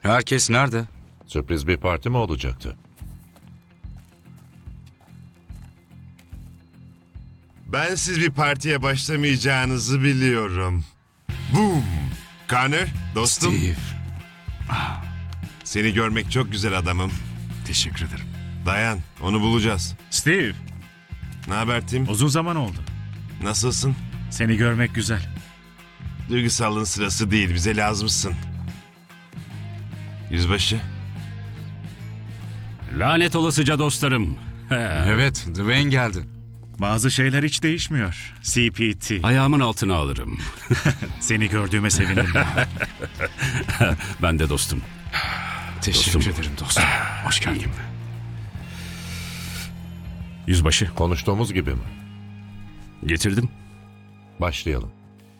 Herkes nerede? Sürpriz bir parti mi olacaktı? Ben siz bir partiye başlamayacağınızı biliyorum. Boom! Connor, dostum. Steve. Seni görmek çok güzel adamım. Teşekkür ederim. Dayan, onu bulacağız. Steve, Ne haber Tim? uzun zaman oldu. Nasılsın? Seni görmek güzel. Duygusallığın sırası değil, bize lazımsın. Yüzbaşı. Lanet olasıca dostlarım. Evet, Dwayne geldi. Bazı şeyler hiç değişmiyor. CPT. Ayağımın altına alırım. Seni gördüğüme sevindim. Ben de dostum. Teşekkür Dostum. ederim dostum. Hoş geldin. Yüzbaşı, Konuştuğumuz gibi mi? getirdim. Başlayalım.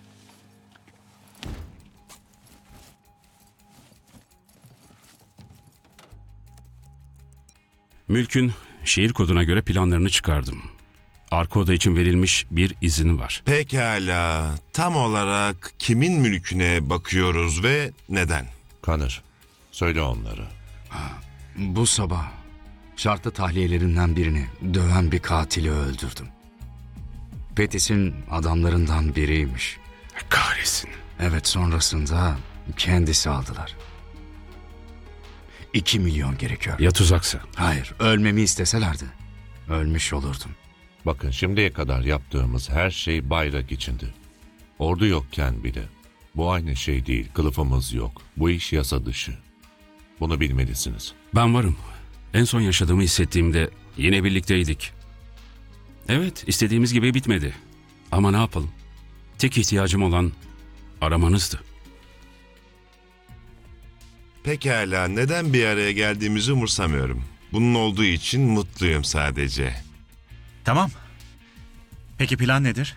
Mülkün şehir koduna göre planlarını çıkardım. Arka oda için verilmiş bir izin var. Pekala, tam olarak kimin mülküne bakıyoruz ve neden? Connor, söyle onları. Bu sabah şartlı tahliyelerinden birini döven bir katili öldürdüm. Petis'in adamlarından biriymiş. Kahretsin. Evet, sonrasında kendisi aldılar. 2 milyon gerekiyor. Ya tuzaksa? Hayır, ölmemi isteselerdi ölmüş olurdum. Bakın şimdiye kadar yaptığımız her şey bayrak içindi. Ordu yokken bile. Bu aynı şey değil, kılıfımız yok. Bu iş yasa dışı. Bunu bilmelisiniz. Ben varım. En son yaşadığımı hissettiğimde yine birlikteydik. Evet, istediğimiz gibi bitmedi. Ama ne yapalım? Tek ihtiyacım olan aramanızdı. Pekala, neden bir araya geldiğimizi umursamıyorum. Bunun olduğu için mutluyum sadece. Tamam. Peki plan nedir?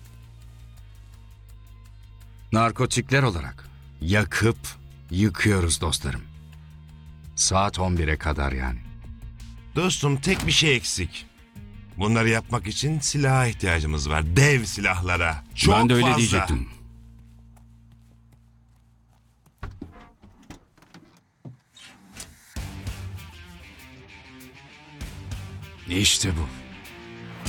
Narkotikler olarak yakıp yıkıyoruz dostlarım. Saat 11'e kadar yani. Dostum, tek bir şey eksik. Bunları yapmak için silaha ihtiyacımız var. Dev silahlara. Çok Ben de öyle fazla. diyecektim. İşte bu.